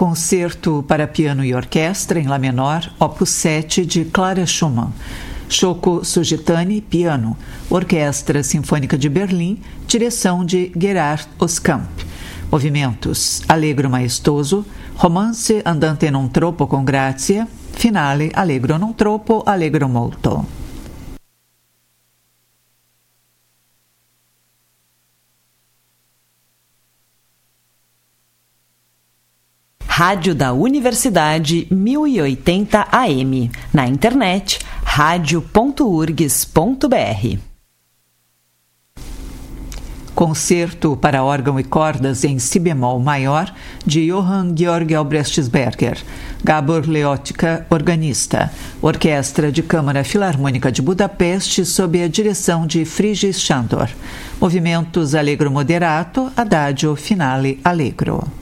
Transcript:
Concerto para piano e orquestra em Lá menor, opus 7 de Clara Schumann. Shoko Sugitani, piano. Orquestra Sinfônica de Berlim, direção de Gerard Oskamp. Movimentos: Allegro maestoso, Romance andante non troppo con grazia, Finale allegro non troppo, allegro molto. Rádio da Universidade 1080 AM. Na internet, radio.urgs.br. Concerto para órgão e cordas em si bemol maior, de Johann Georg Albrechtsberger. Gábor Leotka, organista. Orquestra de Câmara Filarmônica de Budapeste, sob a direção de Frigyes Sándor. Movimentos allegro moderato, adagio, finale allegro.